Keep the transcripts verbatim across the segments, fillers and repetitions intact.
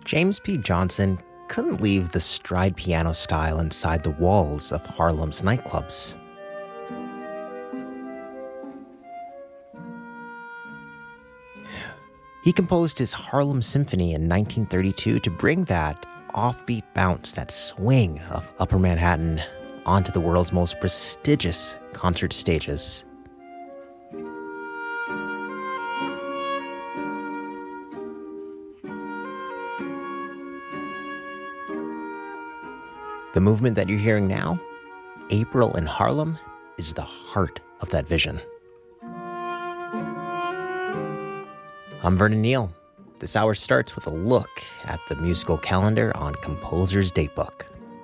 James P. Johnson couldn't leave the stride piano style inside the walls of Harlem's nightclubs. He composed his Harlem Symphony in nineteen thirty-two to bring that offbeat bounce, that swing of Upper Manhattan onto the world's most prestigious concert stages. The movement that you're hearing now, April in Harlem, is the heart of that vision. I'm Vernon Neal. This hour starts with a look at the musical calendar on Composer's Datebook.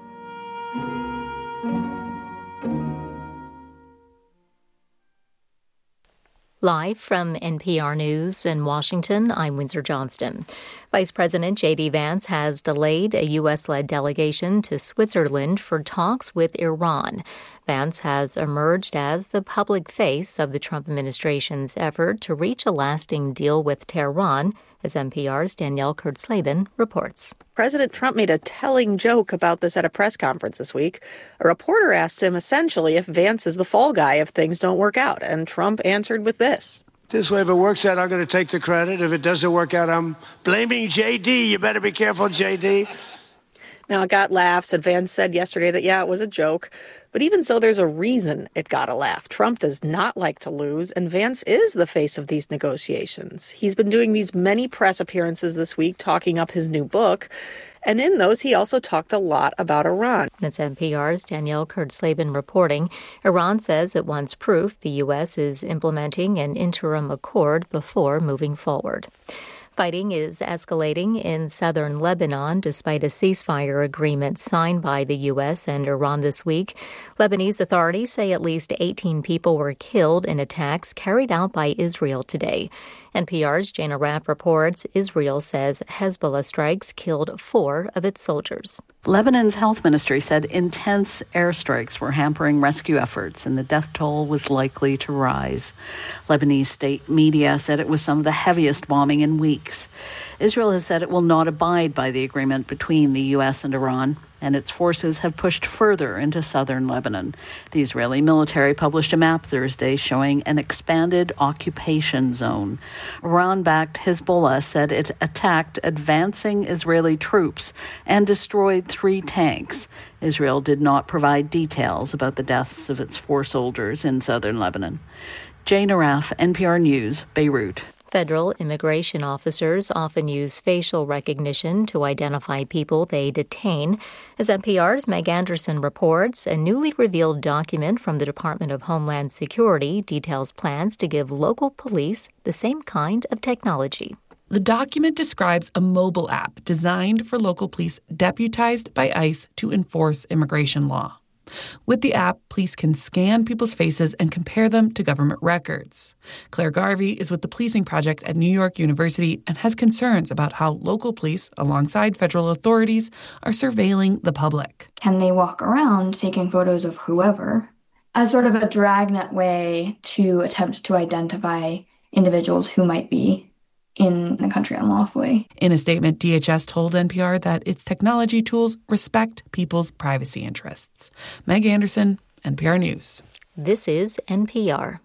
Live from N P R News in Washington, I'm Windsor Johnston. Vice President J D. Vance has delayed a U S-led delegation to Switzerland for talks with Iran. Vance has emerged as the public face of the Trump administration's effort to reach a lasting deal with Tehran, as N P R's Danielle Kurtzleben reports. President Trump made a telling joke about this at a press conference this week. A reporter asked him essentially if Vance is the fall guy if things don't work out, and Trump answered with this. This way, if it works out, I'm going to take the credit. If it doesn't work out, I'm blaming J D. You better be careful, J D. Now, it got laughs, and Vance said yesterday that, yeah, it was a joke. But even so, there's a reason it got a laugh. Trump does not like to lose, and Vance is the face of these negotiations. He's been doing these many press appearances this week talking up his new book. And in those, he also talked a lot about Iran. That's N P R's Danielle Kurtzleben reporting. Iran says it wants proof the U S is implementing an interim accord before moving forward. Fighting is escalating in southern Lebanon despite a ceasefire agreement signed by the U S and Iran this week. Lebanese authorities say at least eighteen people were killed in attacks carried out by Israel today. N P R's Jana Rapp reports Israel says Hezbollah strikes killed four of its soldiers. Lebanon's health ministry said intense airstrikes were hampering rescue efforts and the death toll was likely to rise. Lebanese state media said it was some of the heaviest bombing in weeks. Israel has said it will not abide by the agreement between the U S and Iran, and its forces have pushed further into southern Lebanon. The Israeli military published a map Thursday showing an expanded occupation zone. Iran-backed Hezbollah said it attacked advancing Israeli troops and destroyed three tanks. Israel did not provide details about the deaths of its four soldiers in southern Lebanon. Jane Araf, N P R News, Beirut. Federal immigration officers often use facial recognition to identify people they detain. As N P R's Meg Anderson reports, a newly revealed document from the Department of Homeland Security details plans to give local police the same kind of technology. The document describes a mobile app designed for local police deputized by ICE to enforce immigration law. With the app, police can scan people's faces and compare them to government records. Claire Garvey is with the Policing Project at New York University and has concerns about how local police, alongside federal authorities, are surveilling the public. Can they walk around taking photos of whoever as sort of a dragnet way to attempt to identify individuals who might be in the country unlawfully? In a statement, D H S told N P R that its technology tools respect people's privacy interests. Meg Anderson, N P R News. This is N P R.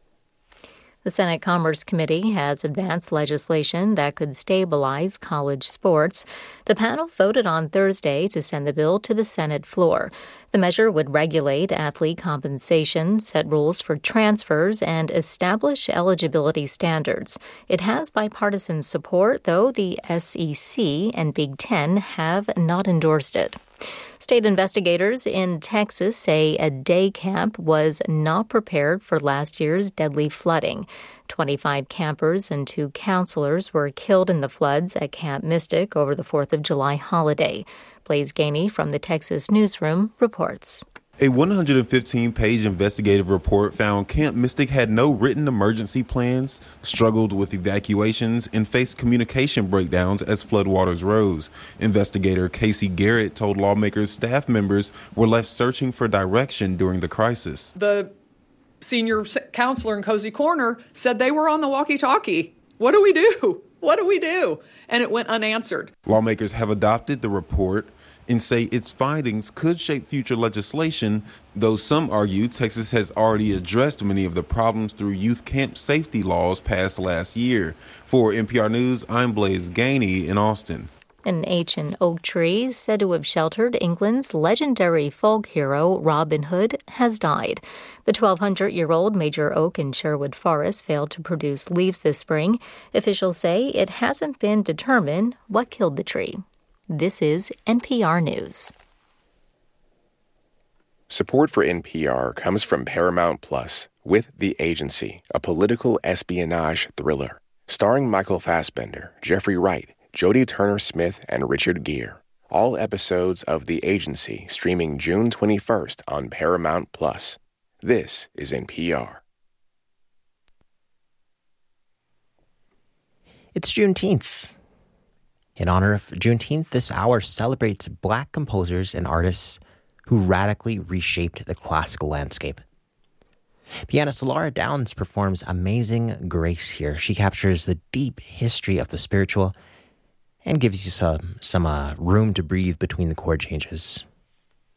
The Senate Commerce Committee has advanced legislation that could stabilize college sports. The panel voted on Thursday to send the bill to the Senate floor. The measure would regulate athlete compensation, set rules for transfers, and establish eligibility standards. It has bipartisan support, though the S E C and Big Ten have not endorsed it. State investigators in Texas say a day camp was not prepared for last year's deadly flooding. twenty-five campers and two counselors were killed in the floods at Camp Mystic over the fourth of July holiday. Blaise Gainey from the Texas Newsroom reports. A one hundred fifteen page investigative report found Camp Mystic had no written emergency plans, struggled with evacuations, and faced communication breakdowns as floodwaters rose. Investigator Casey Garrett told lawmakers staff members were left searching for direction during the crisis. The senior counselor in Cozy Corner said they were on the walkie-talkie. What do we do? What do we do? And it went unanswered. Lawmakers have adopted the report and say its findings could shape future legislation, though some argue Texas has already addressed many of the problems through youth camp safety laws passed last year. For N P R News, I'm Blaze Gainey in Austin. An ancient oak tree said to have sheltered England's legendary folk hero Robin Hood has died. The twelve hundred-year-old major oak in Sherwood Forest failed to produce leaves this spring. Officials say it hasn't been determined what killed the tree. This is N P R News. Support for N P R comes from Paramount Plus with The Agency, a political espionage thriller. Starring Michael Fassbender, Jeffrey Wright, Jodie Turner-Smith, and Richard Gere. All episodes of The Agency streaming June twenty-first on Paramount Plus. This is N P R. It's Juneteenth. In honor of Juneteenth, this hour celebrates Black composers and artists who radically reshaped the classical landscape. Pianist Laura Downs performs Amazing Grace here. She captures the deep history of the spiritual and gives you some, some uh, room to breathe between the chord changes.